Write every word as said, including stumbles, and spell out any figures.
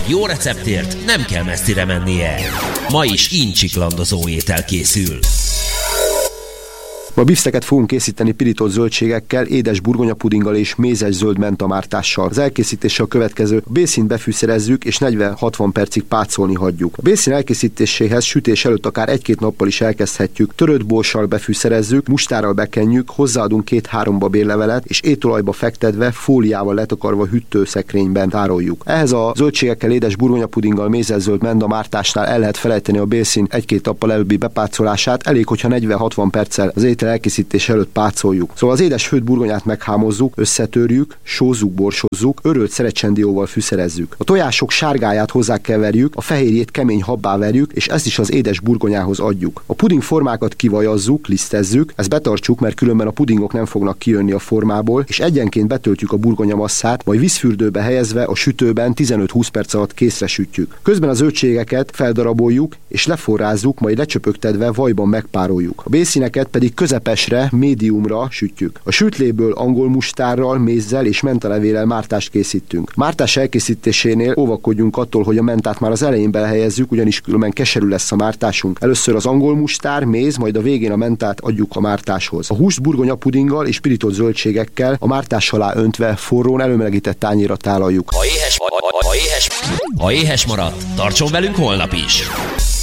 Jó receptért nem kell messzire mennie. Ma is incsiklandozó étel készül. Ma bifszteket fogunk készíteni pirított zöldségekkel, édes burgonyapudinggal és mézes zöld mentamártással. Az elkészítése a következő: a bészint befűszerezzük és negyven-hatvan percig pácolni hagyjuk. A bészin elkészítéséhez sütés előtt akár egy-két nappal is elkezdhetjük. Törött borssal befűszerezzük, mustárral bekenjük, hozzáadunk két-három babérlevelet és étolajba fektetve, fóliával letakarva hűtőszekrényben tároljuk. Ehhez a zöldségekkel, édes burgonyapudinggal, mézes zöld mentamártásnál el lehet felejteni a bészin egy-két nappal előbbi bepácolását, elég, hogyha negyven-hatvan perccel az étel elkészítés előtt pácoljuk. Szóval az édes főtt burgonyát meghámozzuk, összetörjük, sózzuk, borsozzuk, örölt szerecsendióval fűszerezzük. A tojások sárgáját hozzákeverjük, a fehérjét kemény habbá verjük, és ezt is az édes burgonyához adjuk. A puding formákat kivajazzuk, lisztezzük, ezt betartsuk, mert különben a pudingok nem fognak kijönni a formából, és egyenként betöltjük a burgonyamasszát, majd vízfürdőbe helyezve a sütőben tizenöt-húsz perc alatt készre sütjük. Közben a zöldségeket feldaraboljuk és leforrázzuk, majd lecsöpögtetve vajban megpároljuk. A bészíneket pedig közepesre, médiumra sütjük. A sütléből angol mustárral, mézzel és mentalevéllel mártást készítünk. Mártás elkészítésénél óvakodjunk attól, hogy a mentát már az elején belehelyezzük, ugyanis különben keserű lesz a mártásunk. Először az angol mustár, méz, majd a végén a mentát adjuk a mártáshoz. A húst burgonyapudinggal és pirított zöldségekkel a mártás alá öntve forrón előmelegített tányérra tálaljuk. Ha éhes, ha, ha, ha éhes, ha éhes maradt, tartson velünk holnap is!